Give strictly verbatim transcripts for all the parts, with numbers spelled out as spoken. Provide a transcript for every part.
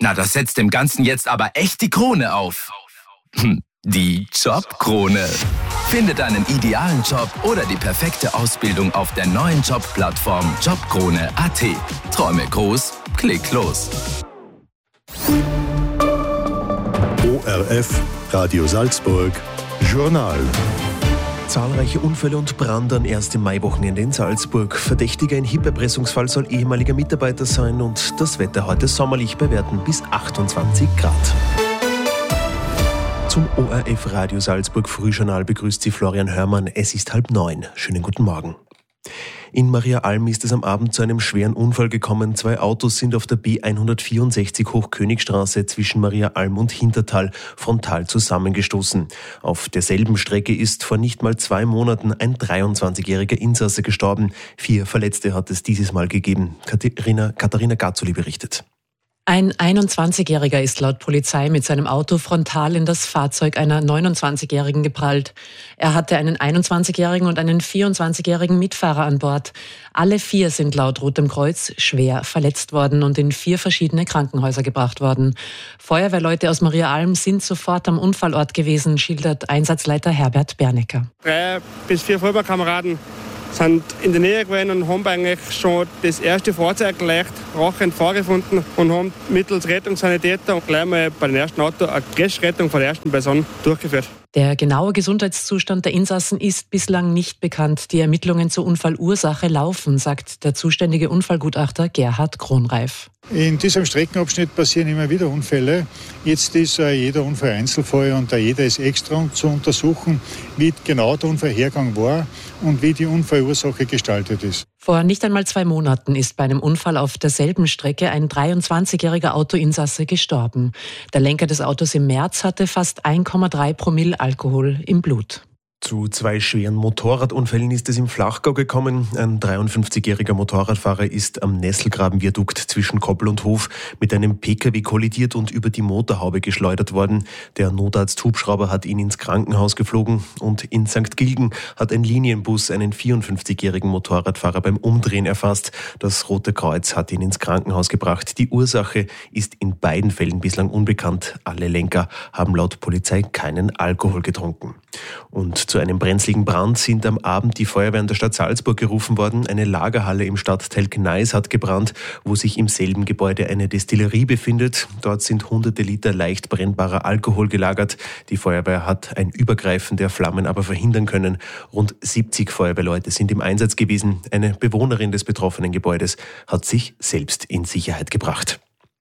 Na, das setzt dem Ganzen jetzt aber echt die Krone auf. Die Jobkrone. Finde deinen idealen Job oder die perfekte Ausbildung auf der neuen Jobplattform jobkrone punkt a t. Träume groß, klick los. O R F, Radio Salzburg, Journal. Zahlreiche Unfälle und Brand an erstem Maiwochenende in Salzburg. Verdächtiger in H I P-Erpressungsfall soll ehemaliger Mitarbeiter sein und das Wetter heute sommerlich bei Werten bis achtundzwanzig Grad. Zum O R F Radio Salzburg Frühjournal begrüßt Sie Florian Hörmann. Es ist halb neun. Schönen guten Morgen. In Mariaalm ist es am Abend zu einem schweren Unfall gekommen. Zwei Autos sind auf der B hundertvierundsechzig Hochkönigstraße zwischen Mariaalm und Hintertal frontal zusammengestoßen. Auf derselben Strecke ist vor nicht mal zwei Monaten ein dreiundzwanzigjähriger Insasse gestorben. Vier Verletzte hat es dieses Mal gegeben. Katharina, Katharina Gazzoli berichtet. Ein einundzwanzigjähriger ist laut Polizei mit seinem Auto frontal in das Fahrzeug einer neunundzwanzigjährigen geprallt. Er hatte einen einundzwanzigjährigen und einen vierundzwanzigjährigen Mitfahrer an Bord. Alle vier sind laut Rotem Kreuz schwer verletzt worden und in vier verschiedene Krankenhäuser gebracht worden. Feuerwehrleute aus Mariaalm sind sofort am Unfallort gewesen, schildert Einsatzleiter Herbert Bernecker. Drei bis vier Feuerwehrkameraden sind in der Nähe gewesen und haben eigentlich schon das erste Fahrzeug leicht rauchend vorgefunden und haben mittels Rettungssanitäter gleich mal bei dem ersten Auto eine Crash-Rettung von der ersten Person durchgeführt. Der genaue Gesundheitszustand der Insassen ist bislang nicht bekannt. Die Ermittlungen zur Unfallursache laufen, sagt der zuständige Unfallgutachter Gerhard Kronreif. In diesem Streckenabschnitt passieren immer wieder Unfälle. Jetzt ist uh, jeder Unfall Einzelfall und uh, jeder ist extra zu untersuchen, wie genau der Unfallhergang war und wie die Unfallursache gestaltet ist. Vor nicht einmal zwei Monaten ist bei einem Unfall auf derselben Strecke ein dreiundzwanzigjähriger Autoinsasse gestorben. Der Lenker des Autos im März hatte fast eins Komma drei Promille Alkohol im Blut. Zu zwei schweren Motorradunfällen ist es im Flachgau gekommen. Ein dreiundfünfzigjähriger Motorradfahrer ist am Nesselgraben-Viadukt zwischen Koppel und Hof mit einem P K W kollidiert und über die Motorhaube geschleudert worden. Der Notarzt-Hubschrauber hat ihn ins Krankenhaus geflogen und in Sankt Gilgen hat ein Linienbus einen vierundfünfzigjährigen Motorradfahrer beim Umdrehen erfasst. Das Rote Kreuz hat ihn ins Krankenhaus gebracht. Die Ursache ist in beiden Fällen bislang unbekannt. Alle Lenker haben laut Polizei keinen Alkohol getrunken. Und zu einem brenzligen Brand sind am Abend die Feuerwehren der Stadt Salzburg gerufen worden. Eine Lagerhalle im Stadtteil Gneis hat gebrannt, wo sich im selben Gebäude eine Destillerie befindet. Dort sind hunderte Liter leicht brennbarer Alkohol gelagert. Die Feuerwehr hat ein Übergreifen der Flammen aber verhindern können. Rund siebzig Feuerwehrleute sind im Einsatz gewesen. Eine Bewohnerin des betroffenen Gebäudes hat sich selbst in Sicherheit gebracht.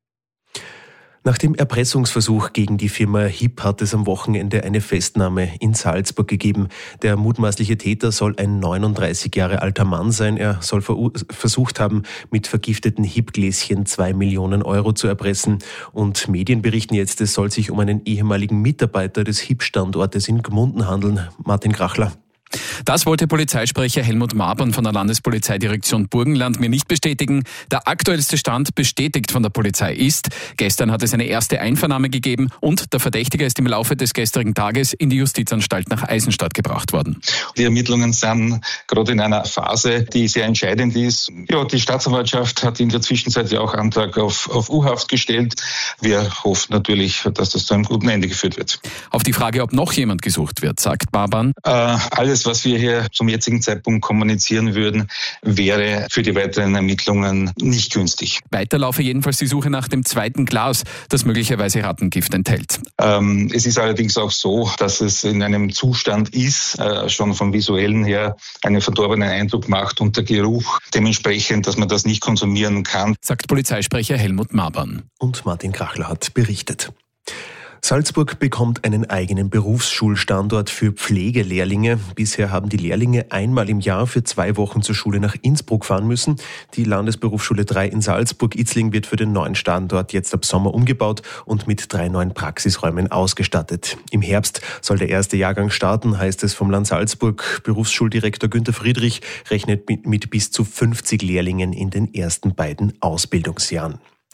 Nach dem Erpressungsversuch gegen die Firma H I P hat es am Wochenende eine Festnahme in Salzburg gegeben. Der mutmaßliche Täter soll ein neununddreißig Jahre alter Mann sein. Er soll versucht haben, mit vergifteten H I P-Gläschen zwei Millionen Euro zu erpressen. Und Medien berichten jetzt, es soll sich um einen ehemaligen Mitarbeiter des H I P-Standortes in Gmunden handeln. Martin Krachler. Das wollte Polizeisprecher Helmut Mabern von der Landespolizeidirektion Burgenland mir nicht bestätigen. Der aktuellste Stand, bestätigt von der Polizei, ist, gestern hat es eine erste Einvernahme gegeben und der Verdächtige ist im Laufe des gestrigen Tages in die Justizanstalt nach Eisenstadt gebracht worden. Die Ermittlungen sind gerade in einer Phase, die sehr entscheidend ist. Ja, die Staatsanwaltschaft hat in der Zwischenzeit ja auch Antrag auf, auf U-Haft gestellt. Wir hoffen natürlich, dass das zu einem guten Ende geführt wird. Auf die Frage, ob noch jemand gesucht wird, sagt Mabern. Äh, alles, was wir hier zum jetzigen Zeitpunkt kommunizieren würden, wäre für die weiteren Ermittlungen nicht günstig. Weiter laufe jedenfalls die Suche nach dem zweiten Glas, das möglicherweise Rattengift enthält. Ähm, es ist allerdings auch so, dass es in einem Zustand ist, äh, schon vom Visuellen her einen verdorbenen Eindruck macht und der Geruch dementsprechend, dass man das nicht konsumieren kann, sagt Polizeisprecher Helmut Mabern. Und Martin Krachler hat berichtet. Salzburg bekommt einen eigenen Berufsschulstandort für Pflegelehrlinge. Bisher haben die Lehrlinge einmal im Jahr für zwei Wochen zur Schule nach Innsbruck fahren müssen. Die Landesberufsschule drei in Salzburg-Itzling wird für den neuen Standort jetzt ab Sommer umgebaut und mit drei neuen Praxisräumen ausgestattet. Im Herbst soll der erste Jahrgang starten, heißt es vom Land Salzburg. Berufsschuldirektor Günther Friedrich rechnet mit, mit bis zu fünfzig Lehrlingen in den ersten beiden Ausbildungsjahren.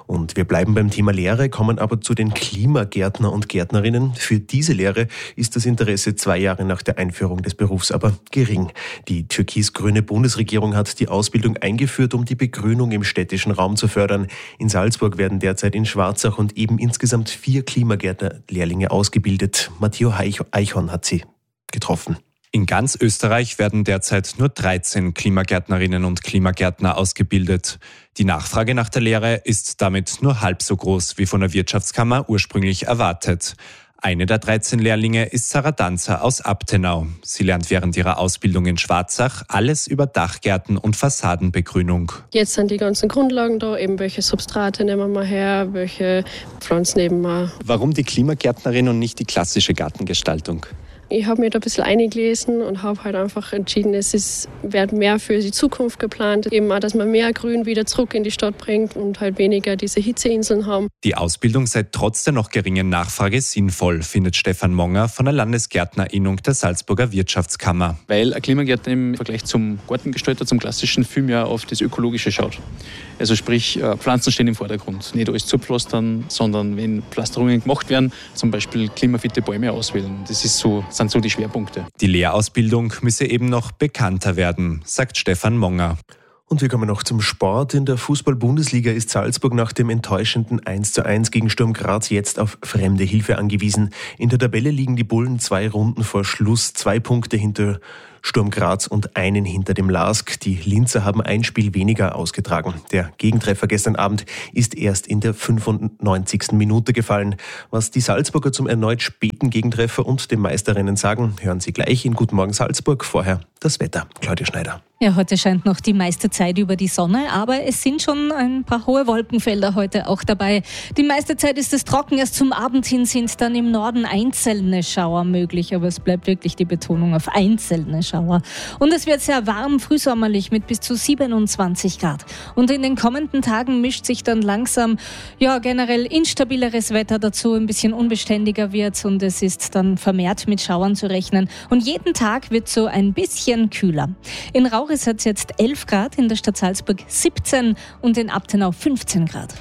Und wir bleiben beim Thema Lehre, kommen aber zu den Klimagärtner und Gärtnerinnen. Für diese Lehre ist das Interesse zwei Jahre nach der Einführung des Berufs aber gering. Die türkis-grüne Bundesregierung hat die Ausbildung eingeführt, um die Begrünung im städtischen Raum zu fördern. In Salzburg werden derzeit in Schwarzach und eben insgesamt vier Klimagärtner-Lehrlinge ausgebildet. Matteo Eichhorn hat sie getroffen. In ganz Österreich werden derzeit nur dreizehn Klimagärtnerinnen und Klimagärtner ausgebildet. Die Nachfrage nach der Lehre ist damit nur halb so groß wie von der Wirtschaftskammer ursprünglich erwartet. Eine der dreizehn Lehrlinge ist Sarah Danzer aus Abtenau. Sie lernt während ihrer Ausbildung in Schwarzach alles über Dachgärten und Fassadenbegrünung. Jetzt sind die ganzen Grundlagen da, eben welche Substrate nehmen wir her, welche Pflanzen nehmen wir. Warum die Klimagärtnerin und nicht die klassische Gartengestaltung? Ich habe mir da ein bisschen eingelesen und habe halt einfach entschieden, es ist, wird mehr für die Zukunft geplant. Eben auch, dass man mehr Grün wieder zurück in die Stadt bringt und halt weniger diese Hitzeinseln haben. Die Ausbildung sei trotz der noch geringen Nachfrage sinnvoll, findet Stefan Monger von der Landesgärtnerinnung der Salzburger Wirtschaftskammer. Weil ein Klimagärtner im Vergleich zum Gartengestalter, zum klassischen viel mehr auf das Ökologische schaut. Also sprich, Pflanzen stehen im Vordergrund. Nicht alles zupflastern, sondern wenn Pflasterungen gemacht werden, zum Beispiel klimafitte Bäume auswählen. Das ist so, sind so die Schwerpunkte. Die Lehrausbildung müsse eben noch bekannter werden, sagt Stefan Monger. Und wir kommen noch zum Sport. In der Fußball-Bundesliga ist Salzburg nach dem enttäuschenden eins zu eins gegen Sturm Graz jetzt auf fremde Hilfe angewiesen. In der Tabelle liegen die Bullen zwei Runden vor Schluss, zwei Punkte hinter Sturm Graz und einen hinter dem LASK. Die Linzer haben ein Spiel weniger ausgetragen. Der Gegentreffer gestern Abend ist erst in der fünfundneunzigsten Minute gefallen. Was die Salzburger zum erneut späten Gegentreffer und dem Meisterrennen sagen, hören Sie gleich in Guten Morgen Salzburg. Vorher das Wetter. Claudia Schneider. Ja, heute scheint noch die meiste Zeit über die Sonne, aber es sind schon ein paar hohe Wolkenfelder heute auch dabei. Die meiste Zeit ist es trocken, erst zum Abend hin sind dann im Norden einzelne Schauer möglich, aber es bleibt wirklich die Betonung auf einzelne Schauer. Und es wird sehr warm, frühsommerlich mit bis zu siebenundzwanzig Grad. Und in den kommenden Tagen mischt sich dann langsam, ja, generell instabileres Wetter dazu, ein bisschen unbeständiger wird und es ist dann vermehrt mit Schauern zu rechnen. Und jeden Tag wird so ein bisschen kühler. In Rauris hat es jetzt elf Grad, in der Stadt Salzburg siebzehn und in Abtenau fünfzehn Grad.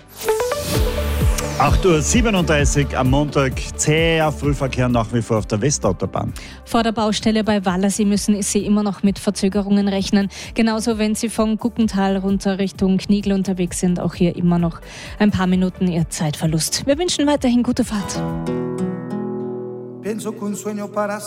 acht Uhr siebenunddreißig am Montag, zäher Frühverkehr nach wie vor auf der Westautobahn. Vor der Baustelle bei Wallersee müssen Sie immer noch mit Verzögerungen rechnen. Genauso, wenn Sie von Guggental runter Richtung Kniegl unterwegs sind, auch hier immer noch ein paar Minuten Ihr Zeitverlust. Wir wünschen weiterhin gute Fahrt. Pienso que un sueño para